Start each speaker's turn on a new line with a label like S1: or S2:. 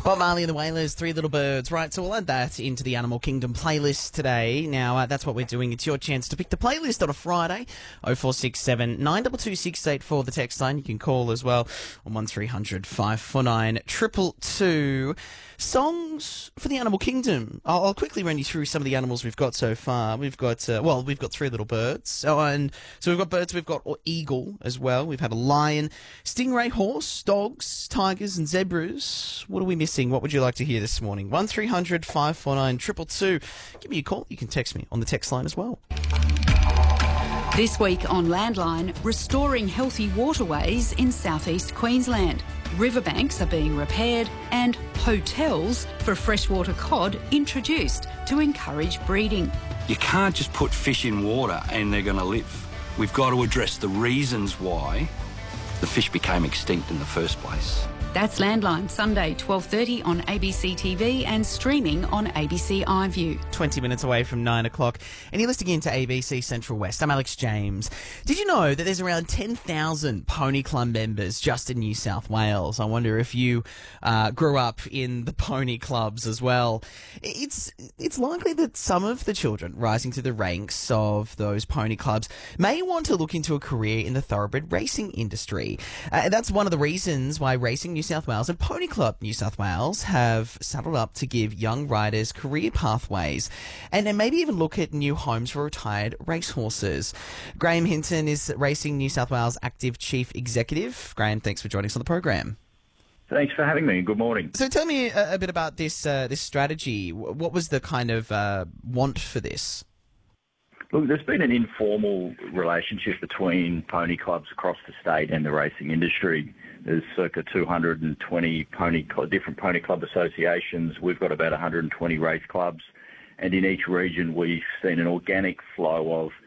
S1: Bob Marley and the Wailers, Three Little Birds. Right, so we'll add that into the Animal Kingdom playlist today. Now, that's what we're doing. It's your chance to pick the playlist on a Friday. 0467 922 684, the text line. You can call as well on 1300 549 222. Songs for the Animal Kingdom. I'll quickly run you through some of the animals we've got so far. We've got Three Little Birds. And so we've got birds, we've got eagle as well. We've had a lion, stingray, horse, dogs, tigers and zebras. What are we missing? What would you like to hear this morning? 1300 549 222. Give me a call. You can text me on the text line as well.
S2: This week on Landline, restoring healthy waterways in southeast Queensland. Riverbanks are being repaired and hotels for freshwater cod introduced to encourage breeding.
S3: You can't just put fish in water and they're going to live. We've got to address the reasons why the fish became extinct in the first place.
S2: That's Landline, Sunday, 12:30 on ABC TV and streaming on ABC iView.
S1: 20 minutes away from 9 o'clock. And you're listening in to ABC Central West. I'm Alex James. Did you know that there's around 10,000 Pony Club members just in New South Wales? I wonder if you grew up in the pony clubs as well. It's likely that some of the children rising to the ranks of those pony clubs may want to look into a career in the thoroughbred racing industry. That's one of the reasons why Racing New South Wales and Pony Club New South Wales have saddled up to give young riders career pathways and then maybe even look at new homes for retired racehorses. Graham Hinton is Racing New South Wales Active Chief Executive. Graham, thanks for joining us on the program.
S4: Thanks for having me. Good morning.
S1: So tell me a bit about this strategy. What was the kind of want for this?
S4: Look, there's been an informal relationship between pony clubs across the state and the racing industry. There's circa 220 different pony club associations. We've got about 120 race clubs. And in each region, we've seen an organic flow of